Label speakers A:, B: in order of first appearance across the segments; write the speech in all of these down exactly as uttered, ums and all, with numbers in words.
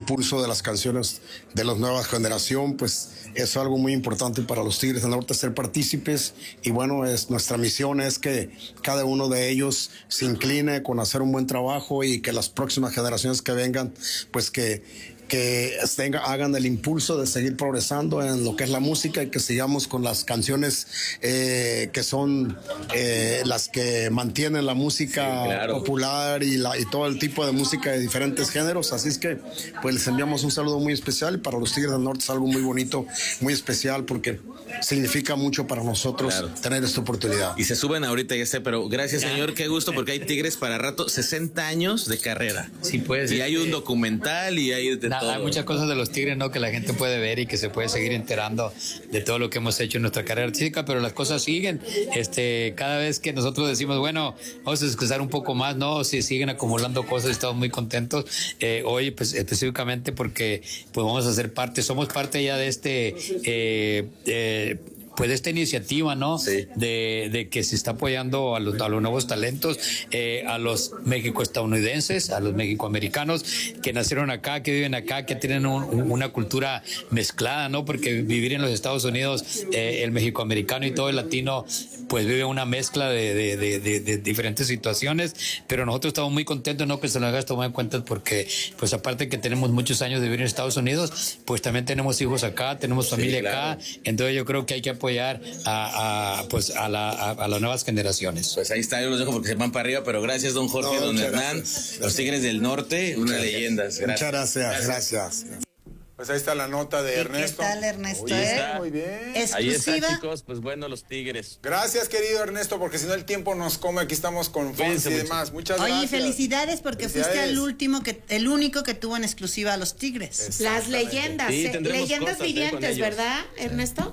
A: impulso de las canciones de la nueva generación, pues es algo muy importante para los Tigres del Norte ser partícipes, y bueno, es, nuestra misión es que cada uno de ellos se incline con hacer un buen trabajo y que las próximas generaciones que vengan, pues que que tenga, hagan el impulso de seguir progresando en lo que es la música, y que sigamos con las canciones eh, que son eh, las que mantienen la música sí, claro. popular y, la, y todo el tipo de música de diferentes géneros. Así es que pues les enviamos un saludo muy especial, y para los Tigres del Norte es algo muy bonito, muy especial, porque significa mucho para nosotros claro. tener esta oportunidad.
B: Y se suben ahorita, ya sé, pero gracias señor, qué gusto, porque hay Tigres para rato, sesenta años de carrera.
C: Sí, pues.
B: Y hay un documental y hay de
C: Nada, hay muchas cosas de los Tigres, ¿no?, que la gente puede ver y que se puede seguir enterando de todo lo que hemos hecho en nuestra carrera artística, pero las cosas siguen. Este, cada vez que nosotros decimos, bueno, vamos a descansar un poco más, no, si siguen acumulando cosas, estamos muy contentos. Eh, hoy, pues, específicamente porque pues vamos a ser parte, somos parte ya de este, eh, eh, pues de esta iniciativa, ¿no? Sí. De, de que se está apoyando a los, a los nuevos talentos, eh, a los mexico-estadounidenses, a los mexicoamericanos que nacieron acá, que viven acá, que tienen un, una cultura mezclada, ¿no? Porque vivir en los Estados Unidos, eh, el mexicoamericano y todo el latino, pues vive una mezcla de, de, de, de, de diferentes situaciones, pero nosotros estamos muy contentos, ¿no?, que se nos haga tomar en cuenta, porque, pues aparte que tenemos muchos años de vivir en Estados Unidos, pues también tenemos hijos acá, tenemos familia sí, claro. acá, entonces yo creo que hay que apoyar a, a pues a, la, a, a las nuevas generaciones.
B: Pues ahí está, yo los dejo porque se van para arriba, pero gracias don Jorge, no, don Hernán, gracias. Los Tigres del Norte, unas leyendas.
A: Gracias. Muchas gracias, gracias.
D: Pues ahí está la nota de Ernesto.
E: ¿Qué tal, Ernesto?
D: Ahí
E: eh?
D: está. Muy bien.
E: Exclusiva.
B: Ahí está, chicos, pues bueno, los Tigres.
D: Gracias, querido Ernesto, porque si no el tiempo nos come, aquí estamos con fans y demás. Muchas
E: Oye,
D: gracias.
E: Oye, felicidades porque felicidades. fuiste el último, que el único que tuvo en exclusiva a los Tigres.
F: Las leyendas, sí, eh, leyendas cosas, vivientes, eh, ¿verdad, sí. Ernesto?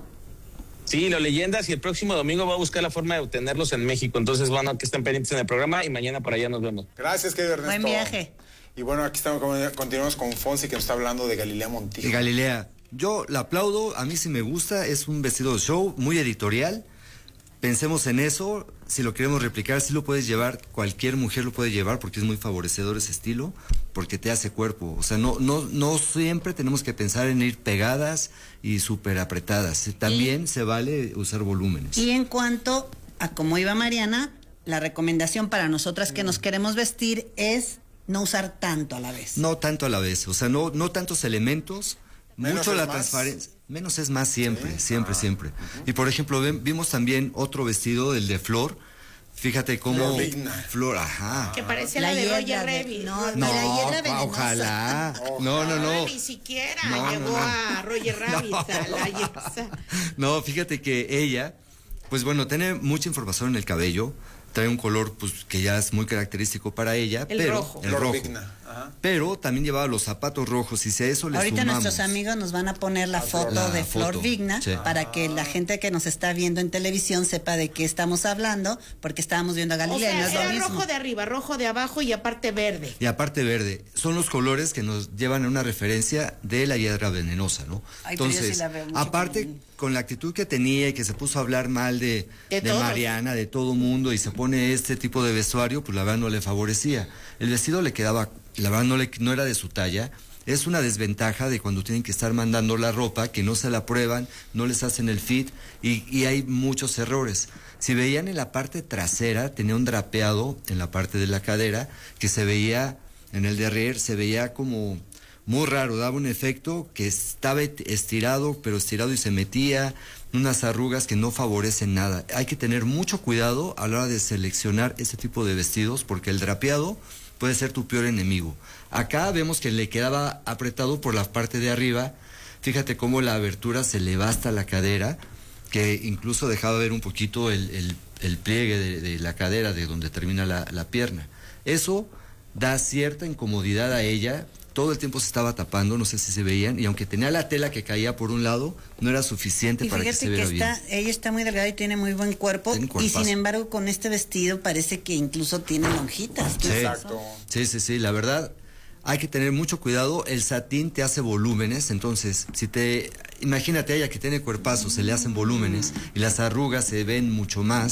B: Sí, los leyendas, y el próximo domingo voy a buscar la forma de obtenerlos en México. Entonces, bueno, que estén pendientes en el programa y mañana por allá nos vemos.
D: Gracias, querido Ernesto.
E: Buen viaje.
D: Y bueno, aquí estamos, continuamos con Fonsi, que nos está hablando de Galilea Montijo.
G: De Galilea. Yo la aplaudo, a mí sí me gusta, es un vestido de show muy editorial. Pensemos en eso, si lo queremos replicar, sí lo puedes llevar, cualquier mujer lo puede llevar, porque es muy favorecedor ese estilo, porque te hace cuerpo. O sea, no, no, no siempre tenemos que pensar en ir pegadas y súper apretadas. También y, se vale usar volúmenes.
E: Y en cuanto a cómo iba Mariana, la recomendación para nosotras que nos queremos vestir es no usar tanto a la vez.
G: No tanto a la vez, o sea, no, no tantos elementos, menos mucho la transparencia. Menos es más siempre, ¿sí? siempre, ah, siempre. Uh-huh. Y por ejemplo, ven, vimos también otro vestido, el de Flor. Fíjate cómo...
D: Flor Vigna.
G: Flor, ajá.
F: Que parecía la, la de Roger Rabbit.
E: No,
G: no,
E: la hiedra venenosa.
G: Ojalá. No, no, no.
F: Ni siquiera
G: no,
F: llegó
G: no, no.
F: a Roger Rabbit. No. A la hiedra.
G: No, fíjate que ella, pues bueno, tiene mucha información en el cabello. Trae un color pues que ya es muy característico para ella,
F: el
G: pero
F: rojo.
G: el
D: Flor
G: rojo.
D: Vigna. Ajá.
G: Pero también llevaba los zapatos rojos, y si a eso le
E: Ahorita
G: sumamos...
E: nuestros amigos nos van a poner la, la foto la de Flor foto. Vigna, sí. para que la gente que nos está viendo en televisión sepa de qué estamos hablando, porque estábamos viendo a Galilea.
F: O sea,
E: no es
F: era
E: lo mismo.
F: rojo de arriba, rojo de abajo y aparte verde.
G: Y aparte verde. Son los colores que nos llevan a una referencia de la hiedra venenosa, ¿no?
E: Ay,
G: entonces,
E: sí la veo mucho
G: aparte,
E: con...
G: con la actitud que tenía y que se puso a hablar mal de,
F: de,
G: de Mariana, de todo mundo, y se pone este tipo de vestuario, pues la verdad no le favorecía. El vestido le quedaba, la verdad no, le, no era de su talla. Es una desventaja de cuando tienen que estar mandando la ropa, que no se la prueban, no les hacen el fit, y, y hay muchos errores. Si veían en la parte trasera, tenía un drapeado en la parte de la cadera, que se veía, en el derrière, se veía como muy raro, daba un efecto que estaba estirado, pero estirado y se metía, unas arrugas que no favorecen nada. Hay que tener mucho cuidado a la hora de seleccionar este tipo de vestidos, porque el drapeado puede ser tu peor enemigo. Acá vemos que le quedaba apretado por la parte de arriba. Fíjate cómo la abertura se le va hasta la cadera, que incluso dejaba ver un poquito el, el, el pliegue de, de la cadera, de donde termina la, la pierna. Eso da cierta incomodidad a ella. Todo el tiempo se estaba tapando, no sé si se veían, y aunque tenía la tela que caía por un lado, no era suficiente
E: y
G: para que se viera
E: que está,
G: bien.
E: Ella está muy delgada y tiene muy buen cuerpo, y sin embargo con este vestido parece que incluso tiene lonjitas.
G: Sí, exacto. Sí, sí, sí, la verdad, hay que tener mucho cuidado. El satín te hace volúmenes, entonces, si te... Imagínate a ella que tiene cuerpazo, se le hacen volúmenes, y las arrugas se ven mucho más,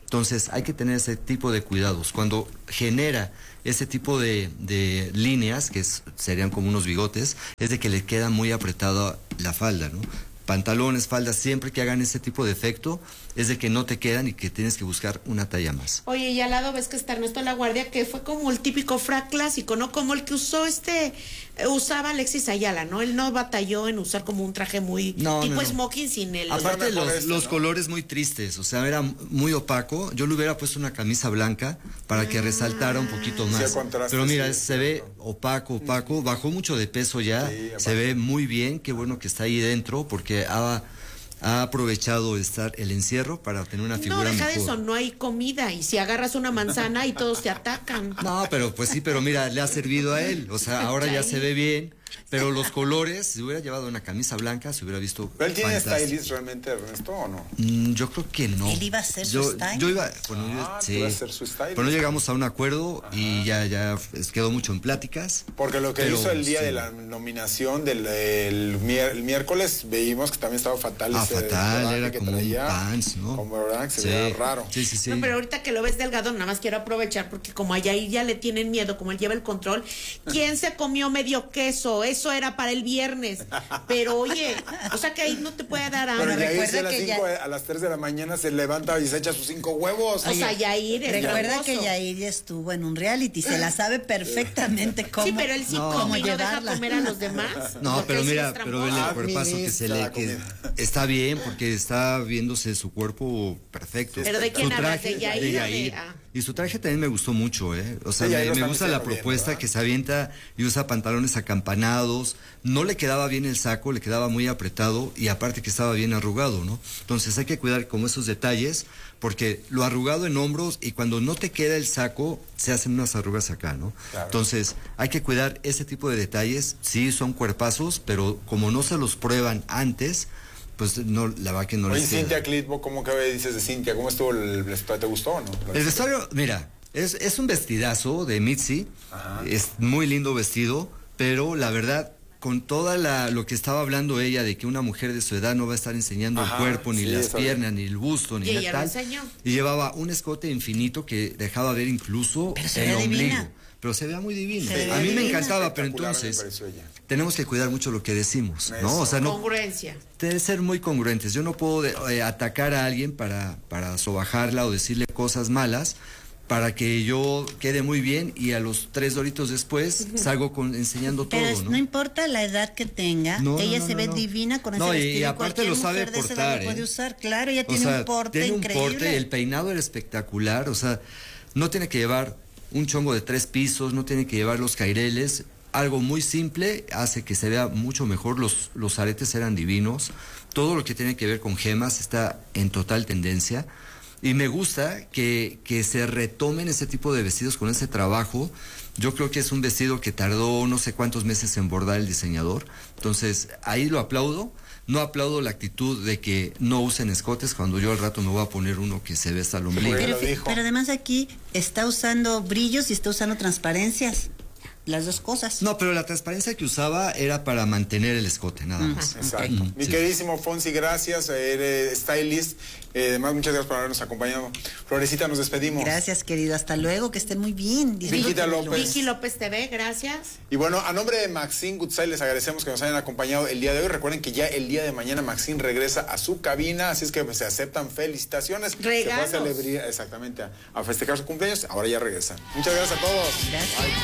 G: Entonces hay que tener ese tipo de cuidados. Cuando genera ese tipo de, de líneas, que es, serían como unos bigotes, es de que le queda muy apretada la falda, ¿no? Pantalones, faldas, siempre que hagan ese tipo de efecto, es de que no te quedan y que tienes que buscar una talla más.
F: Oye, y al lado ves que está Ernesto La Guardia, que fue como el típico frac clásico, ¿no? Como el que usó este, eh, usaba Alexis Ayala, ¿no? Él no batalló en usar como un traje muy
G: no,
F: tipo
G: no, no.
F: smoking sin el...
G: Aparte los,
D: este,
G: los
D: ¿no?
G: colores muy tristes, o sea, era muy opaco. Yo le hubiera puesto una camisa blanca para que resaltara un poquito más.
D: Sí, contraste,
G: pero mira,
D: sí,
G: se ve opaco, opaco, bajó mucho de peso ya,
D: sí,
G: se ve muy bien, qué bueno que está ahí dentro, porque ha... ha aprovechado estar el encierro para obtener una figura
F: No, deja
G: mejor.
F: de eso, no hay comida y si agarras una manzana y todos te atacan.
G: No, pero pues sí, pero mira, le ha servido a él, o sea, ahora ya se ve bien, pero los colores, si hubiera llevado una camisa blanca, se hubiera visto
D: ¿Pero él tiene
G: fantástico.
D: stylist realmente, Ernesto, o no?
G: Mm, yo creo que no.
E: Él iba a ser
G: yo,
E: su stylist.
G: Yo iba, bueno,
D: Ah,
G: yo,
D: tú
G: sí,
D: ibas a ser su stylist.
G: pero no llegamos a un acuerdo y ya, ya quedó mucho en pláticas.
D: Porque lo que
G: pero,
D: hizo el día
G: sí.
D: de la nominación del el, mier- el miércoles, veíamos que también estaba fatal.
G: Ah,
D: ese
G: fatal,
D: traje
G: era
D: que
G: como un
D: traía,
G: pants, ¿no?
D: Como verdad que se
G: Sí.
D: veía raro.
G: Sí, sí, sí.
F: No, pero ahorita que lo ves delgado, nada más quiero aprovechar porque como allá ahí ya le tienen miedo, como él lleva el control. ¿Quién se comió medio queso? Eso era para el viernes. Pero oye, o sea que ahí no te puede dar
D: Pero
F: hambre.
D: Yair,
E: recuerda
D: si a las,
E: que
D: cinco,
E: ya-
D: a las tres de la mañana se levanta y se echa sus cinco huevos.
F: O sea, Yair es
E: Recuerda
F: hermoso.
E: que Yair ya estuvo en un reality, se la sabe perfectamente cómo,
F: Sí, pero él sí
G: No.
F: come
E: cómo
F: y no deja
E: llevarla.
F: comer a los demás.
G: No,
F: Porque
G: pero
F: él sí
G: mira,
F: es
G: pero
F: tramposo.
G: vele el cuerpazo que se le
D: Administra
G: que
D: la comida.
G: está bien porque está viéndose su cuerpo perfecto.
F: ¿Pero de quién
G: Su
F: hablas?
G: traje-
F: ¿De Yair
G: de
F: o de-
G: Yair.
F: ah?
G: Y su traje también me gustó mucho, ¿eh? O sea,
D: Sí,
G: me,
D: Yair lo
G: me
D: está
G: gusta la
D: haciendo bien,
G: propuesta
D: ¿verdad?
G: que se avienta y usa pantalones acampanados. No le quedaba bien el saco, le quedaba muy apretado y aparte que estaba bien arrugado, ¿no? Entonces hay que cuidar como esos detalles porque lo arrugado en hombros y cuando no te queda el saco se hacen unas arrugas acá, ¿no?
D: Claro.
G: Entonces hay que cuidar ese tipo de detalles. Sí, son cuerpazos, pero como no se los prueban antes, pues no, la verdad que no
D: Oye,
G: les queda.
D: Cintia Clitbo, ¿cómo que dices de Cintia? ¿Cómo estuvo el vestuario? ¿Te gustó o no?
G: El vestuario, mira, es, es un vestidazo de Mitzi,
D: Ajá.
G: es muy lindo vestido, pero la verdad, con toda la, lo que estaba hablando ella de que una mujer de su edad no va a estar enseñando
D: Ajá,
G: el cuerpo, ni
D: sí,
G: las
D: está
G: piernas, ni el busto, ni
F: Y
G: la
F: ella lo
G: tal.
F: enseñó.
G: Y llevaba un escote infinito que dejaba ver incluso
E: Pero se
G: el
E: ve
G: ombligo.
E: divina.
G: Pero se veía muy divina.
E: Se ve
G: A mí me
E: divina.
G: encantaba, pero
D: Espectacular, me
G: entonces
D: pareció ella.
G: tenemos que cuidar mucho lo que decimos, ¿no?
D: Eso.
G: O sea, no,
F: Congruencia.
G: debe ser muy congruentes. Yo no puedo eh, atacar a alguien para, para sobajarla o decirle cosas malas para que yo quede muy bien y a los tres doritos después salgo con, enseñando
E: Pero
G: todo,
E: es-
G: ¿no?
E: no importa la edad que tenga,
G: No, no,
E: ella
G: no,
E: se
G: no,
E: ve
G: no.
E: divina con
G: No,
E: ese
G: y-
E: vestido.
G: y aparte
E: cualquier
G: lo sabe
E: mujer de esa edad
G: portar,
E: lo puede
G: ¿eh?
E: usar, claro, ella
G: O
E: tiene
G: sea,
E: un porte
G: tiene un
E: increíble.
G: porte, el peinado era espectacular, o sea, no tiene que llevar un chongo de tres pisos, no tiene que llevar los caireles, algo muy simple hace que se vea mucho mejor, los, los aretes eran divinos, todo lo que tiene que ver con gemas está en total tendencia. Y me gusta que, que se retomen ese tipo de vestidos con ese trabajo. Yo creo que es un vestido que tardó no sé cuántos meses en bordar el diseñador. Entonces, ahí lo aplaudo. No aplaudo la actitud de que no usen escotes cuando yo al rato me voy a poner uno que se ve hasta el ombligo.
E: Pero,
D: lo dijo.
E: pero además aquí está usando brillos y está usando transparencias. Las dos cosas.
G: No, pero la transparencia que usaba era para mantener el escote, nada más.
D: Exacto.
G: Mm,
D: Mi
G: sí.
D: queridísimo Fonsi, gracias. Eres stylist. Eh, además, muchas gracias por habernos acompañado. Florecita, nos despedimos.
E: Gracias, querido. Hasta luego. Que estén muy bien.
D: Viquita
E: Disfrútenlo.
D: López.
F: Vicky López T V, gracias.
D: Y bueno, a nombre de Maxine Goodside les agradecemos que nos hayan acompañado el día de hoy. Recuerden que ya el día de mañana Maxine regresa a su cabina, así es que pues, se aceptan felicitaciones.
F: Regalos.
D: Se fue a celebrar, exactamente, a, a festejar su cumpleaños. Ahora ya regresan. Muchas gracias a todos.
E: Gracias.